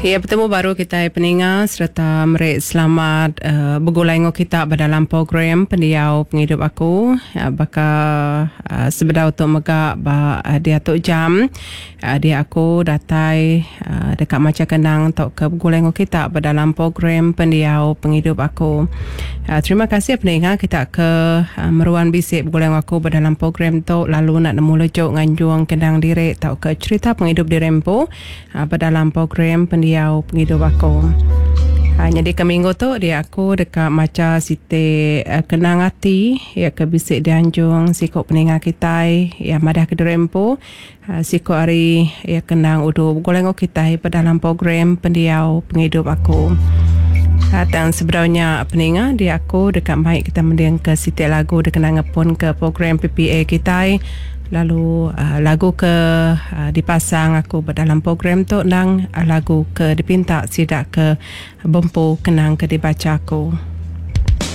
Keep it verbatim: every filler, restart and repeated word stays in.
Ya, bertemu baru kita pendengar serta merik selamat uh, bergulai dengan kita dalam program pendiau penghidup aku. Uh, bakal uh, sebenar untuk megak ba uh, dia tok jam uh, dia aku datai uh, dekat macam kenang tok ke bergulai dengan kita dalam program pendiau penghidup aku. Uh, terima kasih pendengar kita ke uh, meruan bisik bergulai dengan aku dalam program tok lalu nak nemu lejuk nganjuang kendang diri tok ke cerita penghidup di Rempo uh, dalam program pendiau Diau penghidup aku. Ha, jadi ke minggu tu dia aku dekat macam siti uh, kenang hati ya ke bisik dianjung sikok pendengar kita ya madah ke Rempo uh, sikok hari ya kenang udu goleng kita pada dalam program pendiau penghidup aku. Ha, dan sebenarnya pendengar dia aku dekat baik kita mendiang ke siti lagu dikenang pun ke program P P A kita. Lalu uh, lagu ke uh, dipasang aku dalam program tu dan uh, lagu ke dipinta sidak ke bempu kenang ke dibaca aku.